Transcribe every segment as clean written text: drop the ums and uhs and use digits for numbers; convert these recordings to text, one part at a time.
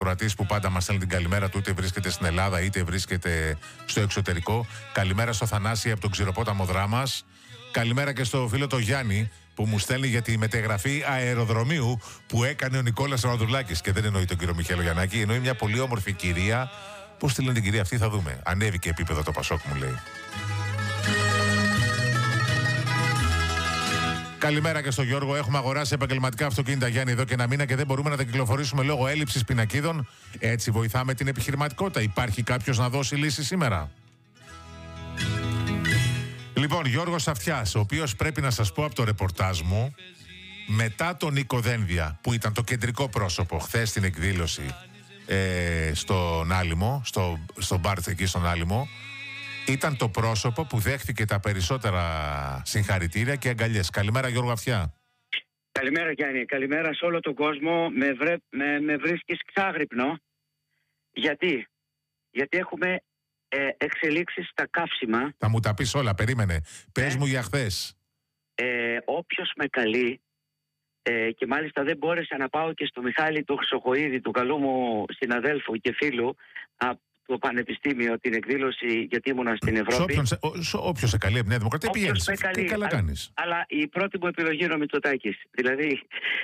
Κροατής που πάντα μας στέλνει την καλημέρα του, είτε βρίσκεται στην Ελλάδα είτε βρίσκεται στο εξωτερικό. Καλημέρα στο Θανάση από τον Ξηροπόταμο Δράμας. Καλημέρα και στο φίλο το Γιάννη που μου στέλνει για τη μετεγραφή αεροδρομίου που έκανε ο Νικόλας Ροδουλάκης. Και δεν εννοεί τον κύριο Μιχαήλ Γιαννάκη, εννοεί μια πολύ όμορφη κυρία. Πώς τη λένε την κυρία αυτή, θα δούμε. Ανέβηκε επίπεδο το Πασόκ, μου λέει. Καλημέρα και στο Γιώργο. Έχουμε αγοράσει επαγγελματικά αυτοκίνητα, Γιάννη, εδώ και ένα μήνα και δεν μπορούμε να τα κυκλοφορήσουμε λόγω έλλειψης πινακίδων. Έτσι βοηθάμε την επιχειρηματικότητα. Υπάρχει κάποιος να δώσει λύση σήμερα? Λοιπόν, Γιώργος Αυτιάς, ο οποίος πρέπει να σας πω από το ρεπορτάζ μου, μετά τον Νίκο Δένδια, που ήταν το κεντρικό πρόσωπο χθες στην εκδήλωση στον Άλυμο, στο μπαρ εκεί στον Άλυμο, ήταν το πρόσωπο που δέχτηκε τα περισσότερα συγχαρητήρια και αγκαλιές. Καλημέρα, Γιώργο Αυτιά. Καλημέρα, Γιάννη. Καλημέρα σε όλο τον κόσμο. Με βρίσκεις ξάγρυπνο. Γιατί έχουμε εξελίξεις στα καύσιμα. Θα μου τα πεις όλα, περίμενε. Πες μου για χθες. Όποιος με καλεί, και μάλιστα δεν μπόρεσα να πάω και στο Μιχάλη του Χρυσοχοΐδη, του καλού μου συναδέλφου και φίλου από το Πανεπιστήμιο, την εκδήλωση, γιατί ήμουνα στην Ευρώπη. Όποιος σε καλεί από Νέα Δημοκρατία πηγαίνεις. Και καλά κάνεις. Αλλά η πρώτη μου επιλογή είναι ο Μητσοτάκης. Δηλαδή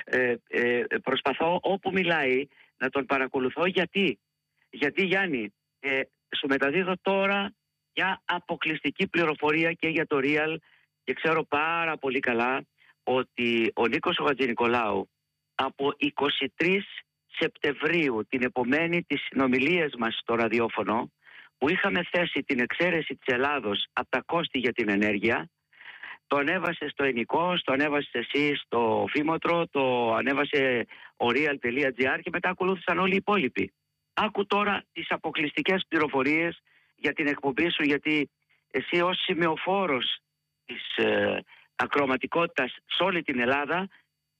προσπαθώ όπου μιλάει να τον παρακολουθώ. Γιατί Γιάννη, σου μεταδίδω τώρα μια αποκλειστική πληροφορία και για το Real, και ξέρω πάρα πολύ καλά ότι ο Νίκος Χατζηνικολάου από 23 Σεπτεμβρίου, την επομένη τις συνομιλίες μας στο ραδιόφωνο, που είχαμε θέσει την εξαίρεση της Ελλάδος από τα κόστη για την ενέργεια, το ανέβασε στο Ενικό, το ανέβασε εσύ στο Φήμοτρο, το ανέβασε ο Real.gr και μετά ακολούθησαν όλοι οι υπόλοιποι. Άκου τώρα τις αποκλειστικές πληροφορίες για την εκπομπή σου, γιατί εσύ ως σημεοφόρος της ακροματικότητας σε όλη την Ελλάδα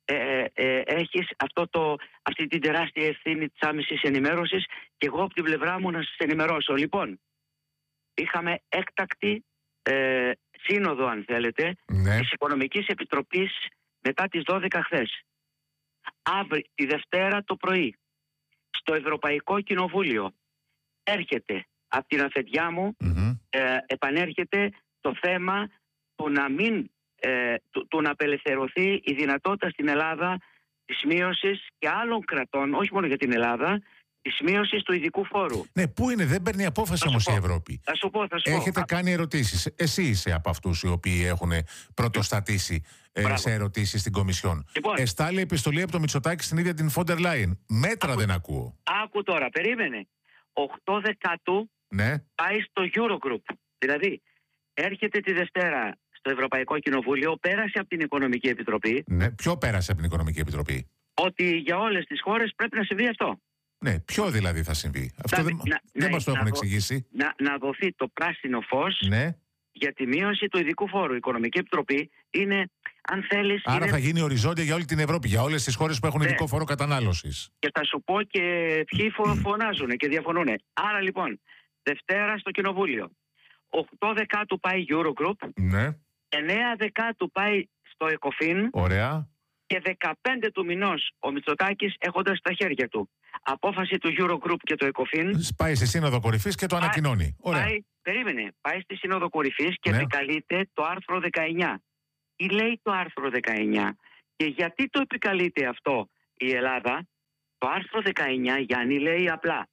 έχεις αυτή την τεράστια ευθύνη της άμεσης ενημέρωσης, και εγώ από την πλευρά μου να σας ενημερώσω. Λοιπόν, είχαμε έκτακτη σύνοδο, αν θέλετε, της Οικονομικής Επιτροπής μετά τις 12 χθες. Αύριο, τη Δευτέρα το πρωί, στο Ευρωπαϊκό Κοινοβούλιο έρχεται από την αφεντιά μου, επανέρχεται το θέμα του να μην του να απελευθερωθεί η δυνατότητα στην Ελλάδα της μείωσης και άλλων κρατών, όχι μόνο για την Ελλάδα, της μείωσης του ειδικού φόρου. Ναι, πού είναι, δεν παίρνει απόφαση όμως η Ευρώπη. Θα σου πω. Έχετε κάνει ερωτήσεις. Εσύ είσαι από αυτούς οι οποίοι έχουν πρωτοστατήσει σε ερωτήσεις στην Κομισιόν. Λοιπόν, εστάλει επιστολή από το Μητσοτάκη στην ίδια την Φόντερ Λάιεν. Μέτρα δεν ακούω. Άκου τώρα, περίμενε. 8 Δεκάτου πάει στο Eurogroup. Δηλαδή, έρχεται τη Δευτέρα στο Ευρωπαϊκό Κοινοβούλιο, πέρασε από την Οικονομική Επιτροπή. Ναι, ποιο πέρασε από την Οικονομική Επιτροπή? Ότι για όλες τις χώρες πρέπει να συμβεί αυτό. Ναι, ποιο δηλαδή θα συμβεί? Αυτό δεν μας το έχουν εξηγήσει. Να δοθεί το πράσινο φως για τη μείωση του ειδικού φόρου. Η Οικονομική Επιτροπή είναι, αν θέλεις... Άρα θα γίνει οριζόντια για όλη την Ευρώπη, για όλες τις χώρες που έχουν ειδικό φόρο κατανάλωσης. Και θα σου πω και ποιοι φωνάζουν και διαφωνούν. Άρα λοιπόν, Δευτέρα στο Κοινοβούλιο, 8 Δεκάτου πάει Eurogroup, 9 Δεκάτου πάει στο ECOFIN. Ωραία. Και 15 του μηνός ο Μητσοτάκης, έχοντας στα χέρια του απόφαση του Eurogroup και το ECOFIN, πάει στη Σύνοδο Κορυφής και το ανακοινώνει. Ωραία. Πάει στη Σύνοδο Κορυφής και επικαλείται το άρθρο 19. Τι λέει το άρθρο 19 και γιατί το επικαλείται αυτό η Ελλάδα? Το άρθρο 19, Γιάννη, λέει απλά: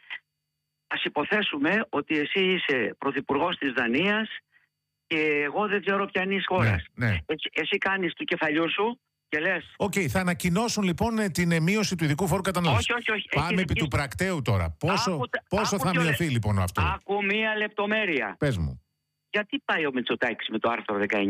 ας υποθέσουμε ότι εσύ είσαι πρωθυπουργός της Δανίας και εγώ δεν ξέρω ποια είναι η χώρα. Εσύ κάνεις του κεφαλιού σου και λες... θα ανακοινώσουν λοιπόν την μείωση του ειδικού φόρου κατανάλωσης. Όχι. Πάμε επί του πρακτέου τώρα. Πόσο θα μειωθεί λοιπόν αυτό? Άκου μία λεπτομέρεια. Πες μου. Γιατί πάει ο Μητσοτάκης με το άρθρο 19?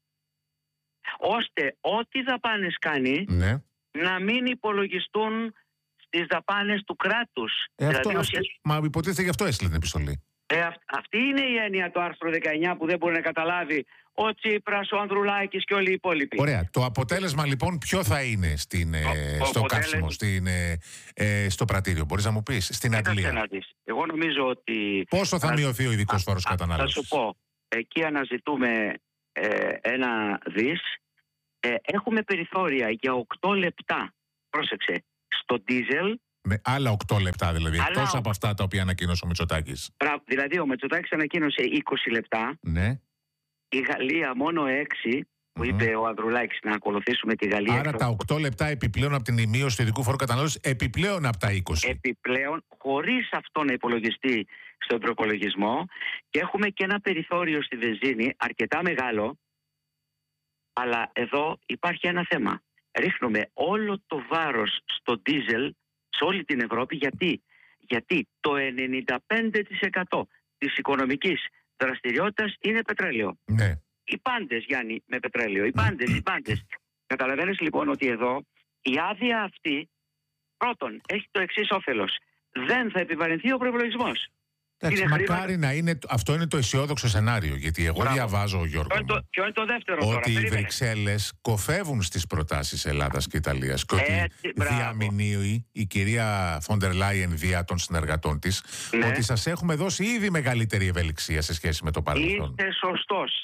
Ώστε ό,τι δαπάνες κάνει να μην υπολογιστούν στις δαπάνες του κράτους. Μα υποτίθεται γι' αυτό έστειλε την επιστολή. Αυτή είναι η έννοια του άρθρου 19 που δεν μπορεί να καταλάβει ο Τσίπρας, ο Ανδρουλάκης και όλοι οι υπόλοιποι. Ωραία. Το αποτέλεσμα λοιπόν ποιο θα είναι στο καύσιμο, στο πρατήριο? Μπορείς να μου πεις? Στην Αγγλία. Εγώ νομίζω ότι... Πόσο θα μειωθεί ο ειδικός φόρος κατανάλωσης? Θα σου πω. Εκεί αναζητούμε ένα δις. Έχουμε περιθώρια για 8 λεπτά. Πρόσεξε. Στο ντίζελ Με άλλα 8 λεπτά δηλαδή, Άλλα εκτός 8. από αυτά τα οποία ανακοίνωσε ο Μητσοτάκης. Δηλαδή ο Μητσοτάκης ανακοίνωσε 20 λεπτά. Ναι. Η Γαλλία μόνο 6, που είπε ο Ανδρουλάκης να ακολουθήσουμε τη Γαλλία. Άρα τα 8 λεπτά επιπλέον από την μείωση του ειδικού φόρου κατανάλωσης, επιπλέον από τα 20. Επιπλέον, χωρίς αυτό να υπολογιστεί στον προπολογισμό, και έχουμε και ένα περιθώριο στη βενζίνη αρκετά μεγάλο, αλλά εδώ υπάρχει ένα θέμα. Ρίχνουμε όλο το βάρος στο ντίζελ σε όλη την Ευρώπη. Γιατί το 95% της οικονομικής δραστηριότητας είναι πετρέλαιο. Ναι. Οι πάντες, Γιάννη, με πετρέλαιο. Οι πάντες. Καταλαβαίνεις λοιπόν ότι εδώ η άδεια αυτή, πρώτον, έχει το εξής όφελος. Δεν θα επιβαρυνθεί ο προϋπολογισμός. Εντάξει, μακάρι να είναι, αυτό είναι το αισιόδοξο σενάριο. Γιατί εγώ διαβάζω, Γιώργο, Ποιο είναι το δεύτερο ότι τώρα, οι Βρυξέλλες κοφεύουν στις προτάσεις Ελλάδας και Ιταλίας και ότι διαμηνύει η κυρία Φόντερ Λάιεν δια των συνεργατών της, ναι, ότι σας έχουμε δώσει ήδη μεγαλύτερη ευελιξία σε σχέση με το παρελθόν. Είστε σωστός.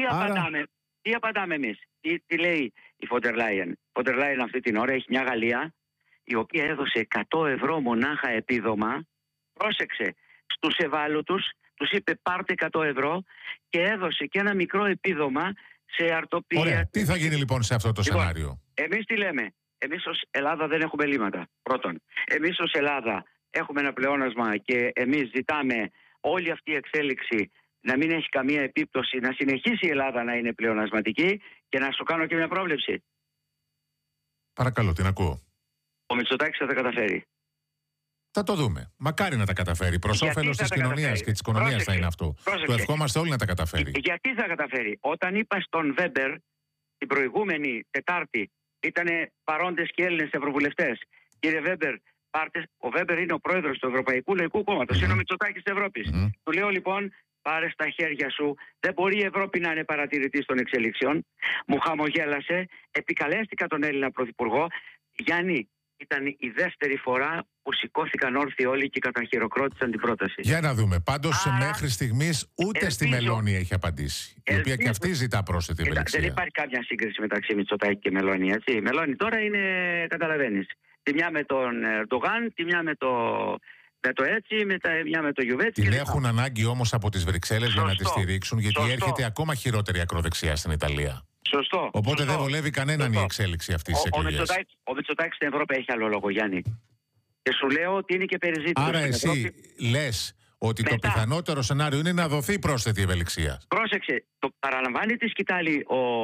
Τι απαντάμε εμείς? Τι λέει η Φόντερ Λάιεν? Η Φόντερ Λάιεν αυτή την ώρα έχει μια Γαλλία η οποία έδωσε 100 ευρώ μονάχα επίδομα. Πρόσεξε, στους ευάλωτους, τους είπε πάρτε 100 ευρώ και έδωσε και ένα μικρό επίδομα σε αρτοπία. Ωραία. Τι θα γίνει λοιπόν σε αυτό το σενάριο? Εμείς τι λέμε? Εμείς ως Ελλάδα δεν έχουμε ελλείμματα. Πρώτον, εμείς ως Ελλάδα έχουμε ένα πλεόνασμα και εμείς ζητάμε όλη αυτή η εξέλιξη να μην έχει καμία επίπτωση, να συνεχίσει η Ελλάδα να είναι πλεονασματική. Και να σου κάνω και μια πρόβλεψη. Παρακαλώ, την ακούω. Ο Μητσοτάκης θα τα καταφέρει. Θα το δούμε. Μακάρι να τα καταφέρει. Προς όφελος της κοινωνίας και της οικονομίας θα είναι αυτό. Το ευχόμαστε όλοι να τα καταφέρει. Γιατί θα καταφέρει? Όταν είπα στον Βέμπερ την προηγούμενη Τετάρτη, ήταν παρόντες και Έλληνες ευρωβουλευτές. Κύριε Βέμπερ, ο Βέμπερ είναι ο πρόεδρος του Ευρωπαϊκού Λαϊκού Κόμματος. Είναι ο Μητσοτάκης της Ευρώπης. Του λέω λοιπόν, πάρε στα χέρια σου. Δεν μπορεί η Ευρώπη να είναι παρατηρητής των εξελίξεων. Μου χαμογέλασε. Επικαλέστηκα τον Έλληνα Πρωθυπουργό. Γιάννη, ήταν η δεύτερη φορά που σηκώθηκαν όρθιοι όλοι και καταχειροκρότησαν την πρόταση. Για να δούμε. Πάντως μέχρι στιγμής ούτε στη Μελώνη έχει απαντήσει. Η οποία και αυτή ζητά πρόσθετη ευελιξία. Δεν υπάρχει κάποια σύγκριση μεταξύ Μητσοτάκη και Μελώνη. Έτσι. Η Μελώνη τώρα είναι, καταλαβαίνεις, τη μια με τον Ερντογάν, τη μια με το έτσι, μια με το Γιουβέτσι. Την έχουν ανάγκη όμως από τις Βρυξέλλες για να τη στηρίξουν, γιατί έρχεται ακόμα χειρότερη ακροδεξιά στην Ιταλία. Σωστό. Οπότε δεν βολεύει κανέναν η εξέλιξη αυτή τη εκλογή. Ο Μητσοτάκης στην Ευρώπη έχει άλλο λόγο, Γιάννη. Και σου λέω ότι είναι και περιζήτητος. Άρα εσύ λες ότι το πιθανότερο σενάριο είναι να δοθεί πρόσθετη ευελιξία. Πρόσεξε, το παραλαμβάνει τη σκητάλη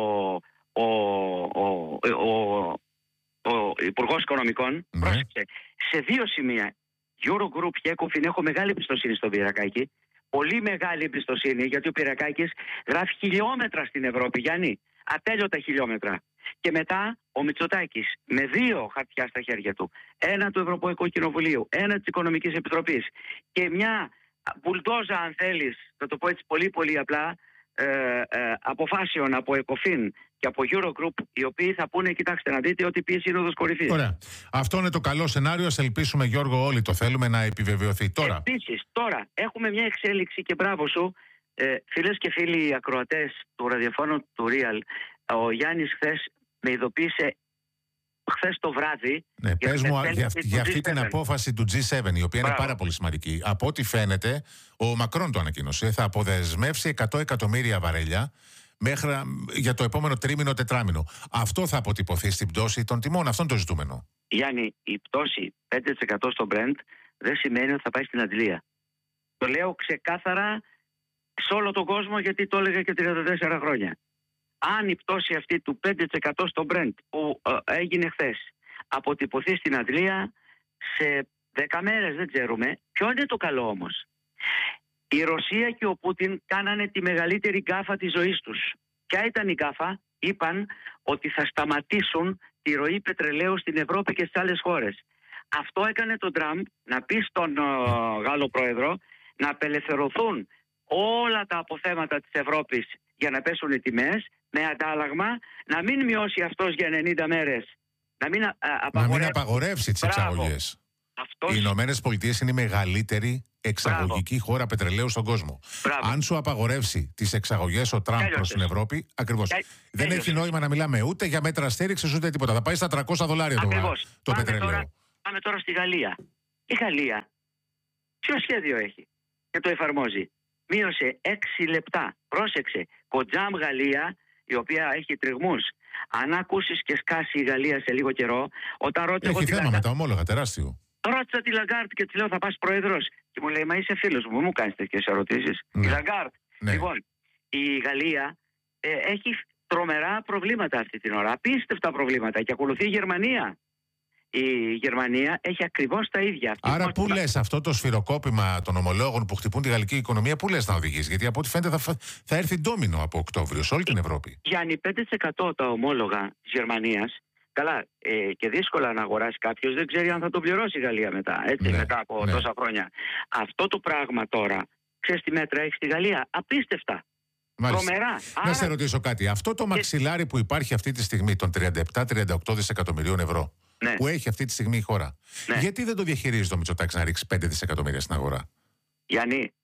ο Υπουργός Οικονομικών. Ναι. Πρόσεξε, σε δύο σημεία, Eurogroup και Ecofin, έχω μεγάλη εμπιστοσύνη στον Πυρακάκη. Πολύ μεγάλη εμπιστοσύνη, γιατί ο Πυρακάκης γράφει χιλιόμετρα στην Ευρώπη, Γιάννη. Ατέλειωτα χιλιόμετρα. Και μετά ο Μητσοτάκης με δύο χαρτιά στα χέρια του, ένα του Ευρωπαϊκού Κοινοβουλίου, ένα της Οικονομικής Επιτροπής και μια μπουλντόζα, αν θέλεις, θα το πω έτσι πολύ πολύ απλά, αποφάσεων από Ecofin και από Eurogroup, οι οποίοι θα πούνε, κοιτάξτε να δείτε ότι πει σύνοδος κορυφής. Ωραία. Αυτό είναι το καλό σενάριο. Ας ελπίσουμε, Γιώργο, όλοι το θέλουμε να επιβεβαιωθεί. Τώρα. Επίσης, τώρα έχουμε μια εξέλιξη και μπράβο σου, φίλες και φίλοι ακροατές του ραδιοφώνου του Real. Ο Γιάννης χθες με ειδοποίησε, χθες το βράδυ. Ναι, πες μου για αυτή την απόφαση του G7, η οποία είναι πάρα πολύ σημαντική. Από ό,τι φαίνεται, ο Μακρόν το ανακοίνωσε, θα αποδεσμεύσει 100 εκατομμύρια βαρέλια για το επόμενο τρίμηνο, τετράμηνο. Αυτό θα αποτυπωθεί στην πτώση των τιμών. Αυτό είναι το ζητούμενο. Γιάννη, η πτώση 5% στο Brent δεν σημαίνει ότι θα πάει στην αντλία. Το λέω ξεκάθαρα σε όλο τον κόσμο, γιατί το έλεγα και 34 χρόνια. Αν η πτώση αυτή του 5% στο Brent που έγινε χθες αποτυπωθεί στην αντλία, σε 10 μέρες δεν ξέρουμε. Ποιο είναι το καλό όμως? Η Ρωσία και ο Πούτιν κάνανε τη μεγαλύτερη γκάφα της ζωής τους. Ποια ήταν η γκάφα? Είπαν ότι θα σταματήσουν τη ροή πετρελαίου στην Ευρώπη και στις άλλες χώρες. Αυτό έκανε τον Τραμπ να πει στον Γάλλο πρόεδρο να απελευθερωθούν όλα τα αποθέματα της Ευρώπης για να πέσουν οι τιμές, με αντάλλαγμα να μην μειώσει αυτός για 90 μέρες. Να μην απαγορεύσει τις εξαγωγές. Οι Ηνωμένες Πολιτείες είναι η μεγαλύτερη εξαγωγική χώρα πετρελαίου στον κόσμο. Αν σου απαγορεύσει τις εξαγωγές ο Τραμπ προς την Ευρώπη, ακριβώς. Δεν έχει νόημα να μιλάμε ούτε για μέτρα στήριξης ούτε τίποτα. Θα πάει στα $300 το πετρέλαιο. Πάμε τώρα στη Γαλλία. Η Γαλλία ποιο σχέδιο έχει και το εφαρμόζει? Μείωσε 6 λεπτά. Πρόσεξε. Κοντζάμ Γαλλία, η οποία έχει τριγμούς. Αν ακούσεις και σκάσει η Γαλλία σε λίγο καιρό, όταν ρώτησα. Έχει θέμα με τα ομόλογα, τεράστιο. Ρώτησα τη Λαγκάρτ και τη λέω: θα πας πρόεδρος? Και μου λέει: μα είσαι φίλος μου, μου κάνεις τέτοιες ερωτήσεις. Ναι. Η Λαγκάρτ. Ναι. Λοιπόν, η Γαλλία έχει τρομερά προβλήματα αυτή την ώρα. Απίστευτα προβλήματα. Και ακολουθεί η Γερμανία. Η Γερμανία έχει ακριβώς τα ίδια. Άρα, πού λες αυτό το σφυροκόπημα των ομολόγων που χτυπούν τη γαλλική οικονομία, πού λες να οδηγήσει? Γιατί από ό,τι φαίνεται θα έρθει ντόμινο από Οκτώβριο σε όλη την Ευρώπη. Γιάννη, 5% τα ομόλογα της Γερμανίας. Καλά, και δύσκολα να αγοράσει κάποιος, δεν ξέρει αν θα το πληρώσει η Γαλλία μετά. Έτσι, Ναι, μετά από τόσα χρόνια. Αυτό το πράγμα τώρα, ξέρεις τι μέτρα έχει στη Γαλλία? Απίστευτα. Μάλιστα. Τρομερά. Να σε ρωτήσω κάτι. Αυτό το μαξιλάρι που υπάρχει αυτή τη στιγμή των 37-38 δισεκατομμυρίων ευρώ, Ναι. που έχει αυτή τη στιγμή η χώρα, Ναι. γιατί δεν το διαχειρίζει το Μητσοτάκης να ρίξει 5 δισεκατομμύρια στην αγορά? Γιάννη,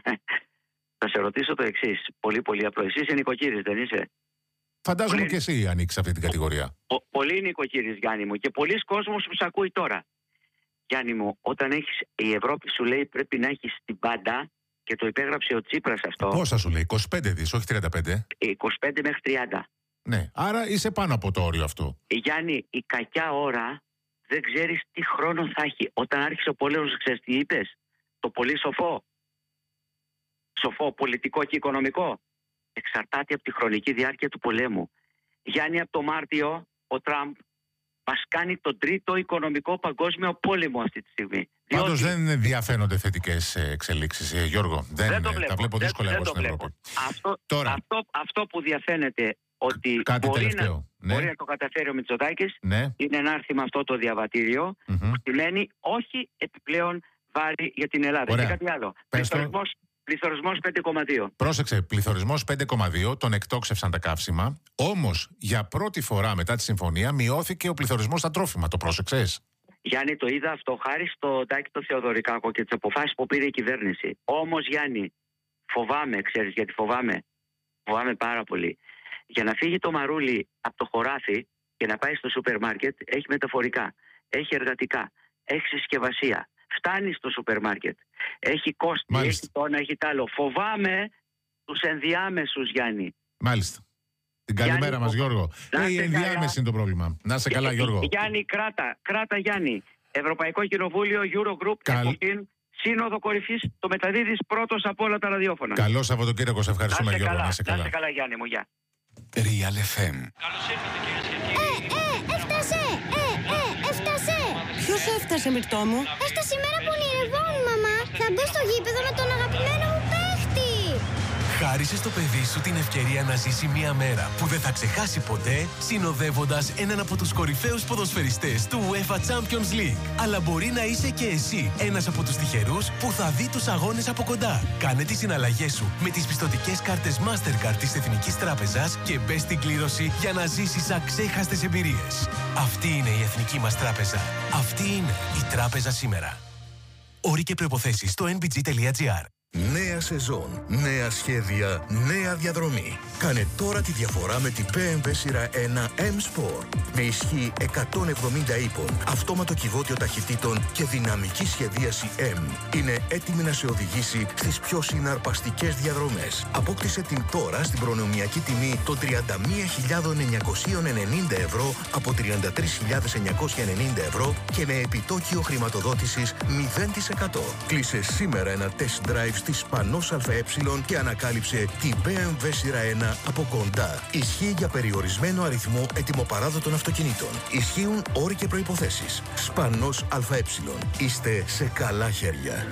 θα σε ρωτήσω το εξής. Πολύ πολύ απλό. Εσύ είσαι νοικοκύρης, δεν είσαι? Φαντάζομαι Πολύ- και εσύ ανοίξει αυτή την κατηγορία. Πολύ νοικοκύρης, Γιάννη μου, και πολλοί κόσμος που σε ακούει τώρα. Γιάννη μου, όταν η Ευρώπη σου λέει πρέπει να έχεις την πάντα, και το υπέγραψε ο Τσίπρας αυτό, Πόσα σου λέει, 25 δις, όχι 35. 25 μέχρι 30. Ναι, άρα είσαι πάνω από το όριο αυτό. Γιάννη, η κακιά ώρα δεν ξέρεις τι χρόνο θα έχει. Όταν άρχισε ο πόλεμος, ξέρεις τι είπες? Το πολύ σοφό. Σοφό, πολιτικό και οικονομικό. Εξαρτάται από τη χρονική διάρκεια του πολέμου. Γιάννη, από το Μάρτιο ο Τραμπ μας κάνει τον τρίτο οικονομικό παγκόσμιο πόλεμο αυτή τη στιγμή. Πάντως Διότι δεν διαφαίνονται θετικές εξελίξεις, Γιώργο. δεν το βλέπω. Τα βλέπω δύσκολα δεν εγώ το στην βλέπω. Ευρώπη. Τώρα. Αυτό που διαφαίνεται ότι Κάτι μπορεί τελευταίο. μπορεί να το καταφέρει ο Μητσοτάκης, Ναι. είναι να έρθει με αυτό το διαβατήριο, Μμμ. που σημαίνει όχι επιπλέον βάρη για την Ελλάδα. Ωραία. Και κάτι άλλο. Πες το. Πληθωρισμός 5,2. Πρόσεξε, πληθωρισμός 5,2, τον εκτόξευσαν τα καύσιμα. Όμως, για πρώτη φορά μετά τη συμφωνία, μειώθηκε ο πληθωρισμός στα τρόφιμα. Το πρόσεξες? Γιάννη, το είδα αυτό χάρη στο Τάκη το Θεοδωρικάκο και τις αποφάσεις που πήρε η κυβέρνηση. Όμως, Γιάννη, φοβάμαι, ξέρεις γιατί φοβάμαι? Φοβάμαι πάρα πολύ. Για να φύγει το μαρούλι από το χωράφι και να πάει στο σούπερ μάρκετ, έχει μεταφορικά, έχει εργατικά, έχει συσκευασία. Φτάνει στο σούπερ μάρκετ. Έχει κόστη, Μάλιστα. έχει το ένα, έχει το άλλο. Φοβάμαι τους ενδιάμεσους, Γιάννη. Μάλιστα. Την καλημέρα Γιάννη, μας, Γιώργο. να Η είστε ενδιάμεση καλά. είναι το πρόβλημα. Να είσαι καλά, Γιώργο. Γιάννη, κράτα Γιάννη. Ευρωπαϊκό Κοινοβούλιο, Eurogroup, Εκοφήν, Σύνοδο Κορυφής, το μεταδίδεις πρώτος από όλα τα ραδιόφωνα. Καλό Σαββατοκύριακο, σε ευχαριστούμε, Γιώργο. Να είσαι Να καλά. είστε καλά, Γιάννη μου, γεια. Real FM. Έφτασε! Έφτασε! Ποιος έφτασε, Μυρτώ μου? Έφτασε η μέρα που ονειρευόμουν, μαμά! Θα μπω στο γήπεδο με τον αγαπημένο μου παίχτη! Χάρισε στο παιδί σου την ευκαιρία να ζήσει μια μέρα που δεν θα ξεχάσει ποτέ, συνοδεύοντας έναν από τους κορυφαίους ποδοσφαιριστές του UEFA Champions League. Αλλά μπορεί να είσαι και εσύ ένας από τους τυχερούς που θα δει τους αγώνες από κοντά. Κάνε τις συναλλαγές σου με τις πιστωτικές κάρτες Mastercard της Εθνικής Τράπεζας και μπες στην κλήρωση για να ζήσεις αξέχαστες εμπειρίες. Αυτή είναι η Εθνική μας Τράπεζα. Αυτή είναι η Τράπεζα σήμερα. Όροι και προϋποθέσεις στο nbg.gr. Νέα σεζόν, νέα σχέδια, νέα διαδρομή. Κάνε τώρα τη διαφορά με την BMW σειρά 1 M-Sport. Με ισχύ 170 ύπων, αυτόματο κυβότιο ταχυτήτων και δυναμική σχεδίαση M. Είναι έτοιμη να σε οδηγήσει στις πιο συναρπαστικές διαδρομές. Απόκτησε την τώρα στην προνομιακή τιμή των 31.990 ευρώ από 33.990 ευρώ και με επιτόκιο χρηματοδότησης 0%. Κλείσε σήμερα ένα test drive στη Σπανός ΑΕ και ανακάλυψε την BMW σειρά 1 από κοντά. Ισχύει για περιορισμένο αριθμό ετοιμοπαράδοτων αυτοκινήτων. Ισχύουν όροι και προϋποθέσεις. Σπανός ΑΕ. Είστε σε καλά χέρια.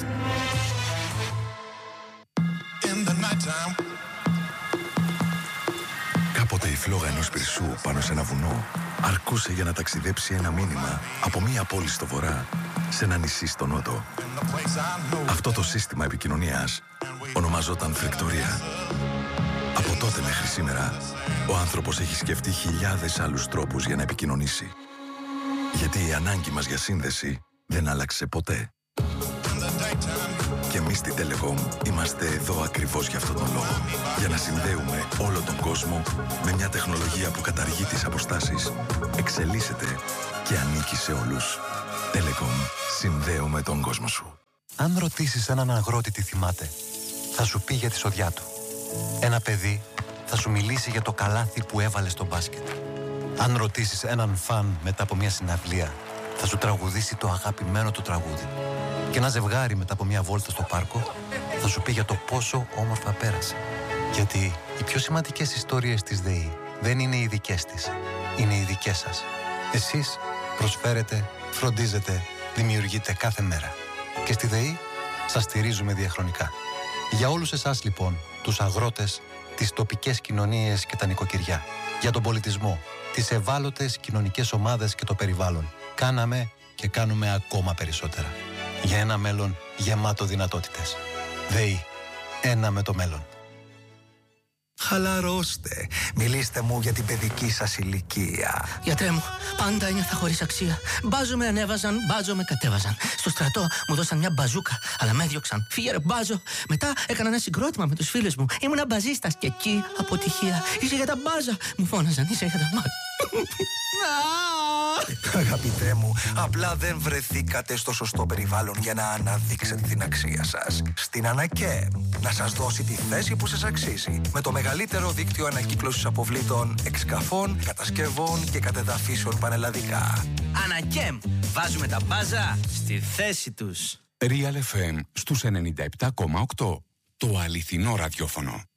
Κάποτε η φλόγα ενός πυρσού πάνω σε ένα βουνό αρκούσε για να ταξιδέψει ένα μήνυμα από μία πόλη στο βορρά σε ένα νησί στο νότο. Αυτό το σύστημα επικοινωνίας ονομαζόταν φρεκτορία. Από τότε μέχρι σήμερα, ο άνθρωπος έχει σκεφτεί χιλιάδες άλλους τρόπους για να επικοινωνήσει. Γιατί η ανάγκη μας για σύνδεση δεν άλλαξε ποτέ. Και εμείς στην Telecom είμαστε εδώ ακριβώς για αυτόν τον λόγο. Για να συνδέουμε όλο τον κόσμο με μια τεχνολογία που καταργεί τις αποστάσεις, εξελίσσεται και ανήκει σε όλους. Telecom. Συνδέουμε τον κόσμο σου. Αν ρωτήσεις έναν αγρότη τι θυμάται, θα σου πει για τη σοδιά του. Ένα παιδί θα σου μιλήσει για το καλάθι που έβαλε στο μπάσκετ. Αν ρωτήσεις έναν φαν μετά από μια συναυλία, θα σου τραγουδήσει το αγαπημένο του τραγούδι. Και ένα ζευγάρι μετά από μια βόλτα στο πάρκο θα σου πει για το πόσο όμορφα πέρασε. Γιατί οι πιο σημαντικές ιστορίες της ΔΕΗ δεν είναι οι δικές της, είναι οι δικές σας. Εσείς προσφέρετε, φροντίζετε, δημιουργείτε κάθε μέρα. Και στη ΔΕΗ σας στηρίζουμε διαχρονικά. Για όλους εσάς λοιπόν, τους αγρότες, τις τοπικές κοινωνίες και τα νοικοκυριά, για τον πολιτισμό, τις ευάλωτες κοινωνικές ομάδες και το περιβάλλον, κάναμε και κάνουμε ακόμα περισσότερα. Για ένα μέλλον γεμάτο δυνατότητες. ΔΕΗ. Ένα με το μέλλον. Χαλαρώστε. Μιλήστε μου για την παιδική σας ηλικία. Γιατρέ μου, πάντα ένιωθα χωρίς αξία. Μπάζο με ανέβαζαν, μπάζο με κατέβαζαν. Στο στρατό μου δώσαν μια μπαζούκα, αλλά με έδιωξαν. Φύγε ρε μπάζο. Μετά έκανα ένα συγκρότημα με τους φίλους μου. Ήμουνα μπαζίστας και εκεί αποτυχία. Είσαι για τα μπάζα. Μου φώναζαν, είσαι για τα μπάζα. Αγαπητέ μου, απλά δεν βρεθήκατε στο σωστό περιβάλλον για να αναδείξετε την αξία σας. Στην ΑΝΑΚΕΜ να σας δώσει τη θέση που σας αξίζει. Με το μεγαλύτερο δίκτυο ανακύκλωσης αποβλήτων, εξκαφών, κατασκευών και κατεδαφίσεων πανελλαδικά. ΑΝΑΚΕΜ. Βάζουμε τα μπάζα στη θέση τους. Real FM στους 97,8. Το αληθινό ραδιόφωνο.